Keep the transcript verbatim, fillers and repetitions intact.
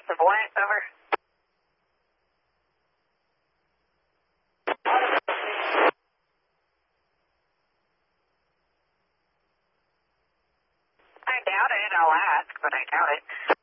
Savoyant, over. I doubt it. I'll ask, but I doubt it.